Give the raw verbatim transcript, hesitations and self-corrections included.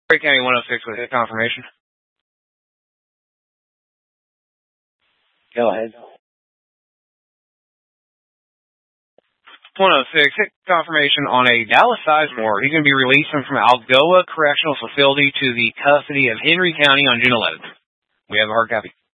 Perry County one oh six with hit confirmation. Go ahead. one oh six, hit confirmation on a Dallas Sizemore. He's going to be released from Algoa Correctional Facility to the custody of Henry County on June eleventh. We have a hard copy.